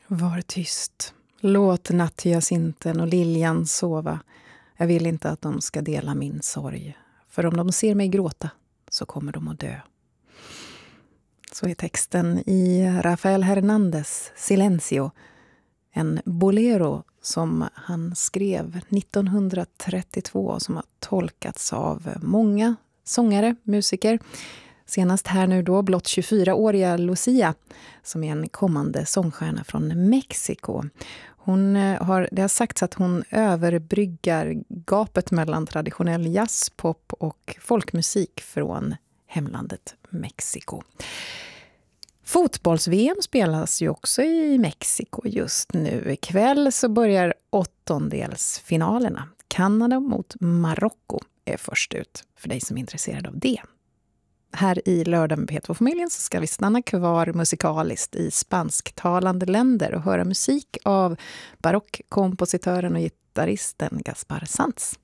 Var tyst. Låt nattjacinten och liljan sova. Jag vill inte att de ska dela min sorg. För om de ser mig gråta så kommer de att dö. Så är texten i Rafael Hernández Silencio. En bolero som han skrev 1932 som har tolkats av många sångare, musiker. Senast här nu då blott 24-åriga Lucia som är en kommande sångstjärna från Mexiko. Det har sagts att hon överbryggar gapet mellan traditionell jazz, pop och folkmusik från hemlandet Mexiko. Fotbolls-VM spelas ju också i Mexiko just nu. Ikväll så börjar åttondelsfinalerna. Kanada mot Marocko är först ut för dig som är intresserad av det. Här i Lördag med P2-familjen så ska vi stanna kvar musikaliskt i spansktalande länder och höra musik av barockkompositören och gitarristen Gaspar Sanz.